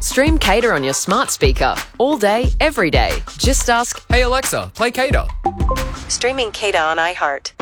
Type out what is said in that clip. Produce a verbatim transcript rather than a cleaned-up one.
Stream Cater on your smart speaker, all day, every day. Just ask, Hey Alexa, play Cater. Streaming Cater on iHeart.